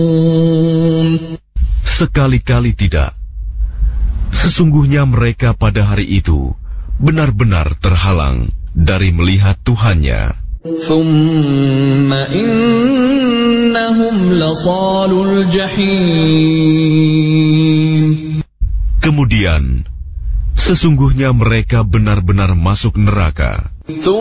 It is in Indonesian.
Sekali-kali tidak. Sesungguhnya mereka pada hari itu benar-benar terhalang dari melihat Tuhannya. Kemudian, sesungguhnya mereka benar-benar masuk neraka.